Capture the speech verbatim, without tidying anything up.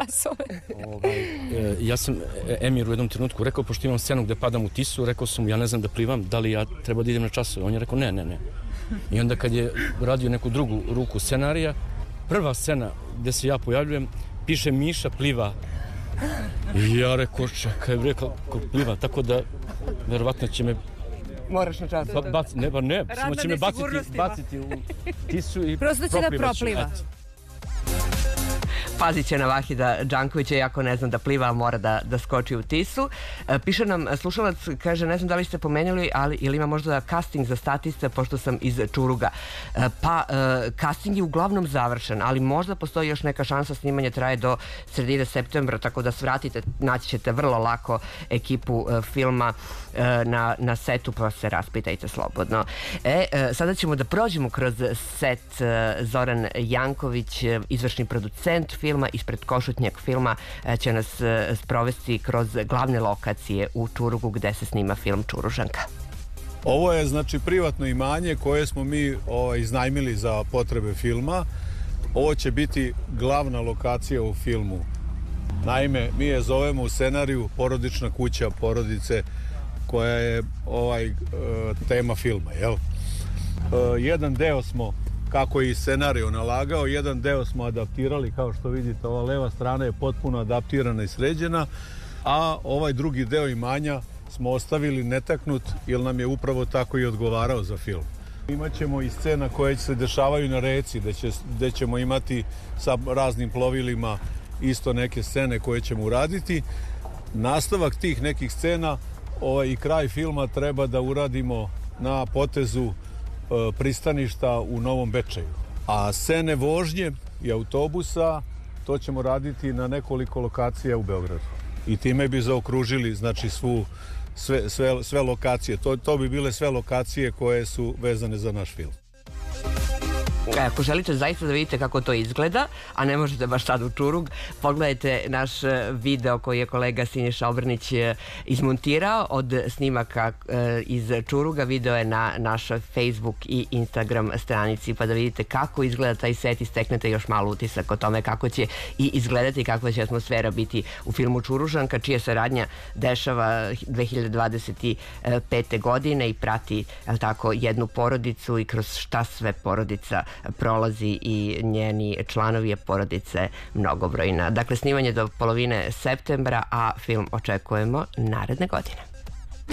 časove. Ja sam Emiru u jednom trenutku rekao, pošto imam scenu gde padam u Tisu, rekao sam mu, ja ne znam da plivam, da li ja treba da idem na časove. On je rekao, ne, ne, ne. I onda kad je radio neku drugu ruku scenarija, prva scena gde se ja pojavljujem, piše Miša pliva. I ja rekao, čekaj, rekao, pliva, tako da verovatno će me... Moraš na časove. Ne, ba ne, samo će me baciti u Tisu i prosto će da propliva. Pazit će na Vahida Đankovića, iako ne znam da pliva, mora da, da skoči u Tisu. E, piše nam slušalac, kaže, ne znam da li ste pomenuli, ali ili ima možda casting za statista, pošto sam iz Čuruga. E, pa, e, casting je uglavnom završen, ali možda postoji još neka šansa, snimanje traje do sredine septembra, tako da svratite, naći ćete vrlo lako ekipu e, filma e, na, na setu, pa se raspitajte slobodno. E, e, sada ćemo da prođemo kroz set. e, Zoran Janković, e, izvršni producent filma, ispred Košutnjak filma, će nas sprovesti kroz glavne lokacije u Čurugu gde se snima film Čuružanka. Ovo je znači privatno imanje koje smo mi ovaj, iznajmili za potrebe filma. Ovo će biti glavna lokacija u filmu. Naime, mi je zovemo u scenariju porodična kuća porodice koja je ovaj tema filma, jel? Jedan deo smo, kako je i scenario nalagao, jedan deo smo adaptirali, kao što vidite, ova leva strana je potpuno adaptirana i sređena, a ovaj drugi deo imanja smo ostavili netaknut, jer nam je upravo tako i odgovarao za film. Imaćemo i scena koje se dešavaju na reci, gde, će, gde ćemo imati sa raznim plovilima isto neke scene koje ćemo uraditi. Nastavak tih nekih scena ovaj, i kraj filma treba da uradimo na potezu pristaništa u Novom Bečeju. A scene vožnje i autobusa, to ćemo raditi na nekoliko lokacija u Beogradu. I time bi zaokružili, znači, svu, sve, sve, sve lokacije. To, to bi bile sve lokacije koje su vezane za naš film. Ako želite zaista da vidite kako to izgleda, a ne možete baš sad u Čurug, pogledajte naš video koji je kolega Siniša Obrnić izmontirao od snimaka iz Čuruga. Video je na našoj Facebook i Instagram stranici, pa da vidite kako izgleda taj set i steknete još malo utisak o tome kako će i izgledati, kakva će atmosfera biti u filmu Čuružanka, čija se radnja dešava dve hiljade dvadeset pete. godine i prati, tako, jednu porodicu i kroz šta sve porodica prolazi i njeni članovi je porodice mnogobrojna. Dakle, snimanje do polovine septembra, a film očekujemo naredne godine.